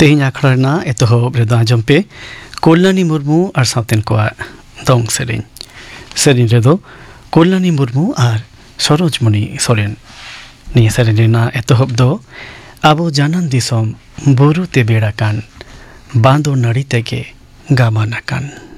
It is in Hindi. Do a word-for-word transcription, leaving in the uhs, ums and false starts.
तेहनी आखड़ा एतहब रेदो आंजम पे कल्याणी मुर्मू और सावतेन को दंग सेरें सेरें रेदो कल्याणी मुर्मू और सरोजमणि सोरेन निये सेरें रेना एतहब दो आबो जानन दिसोम बुरु ते बेड़ा कान बांदो नड़ी तेगे गामाना कान।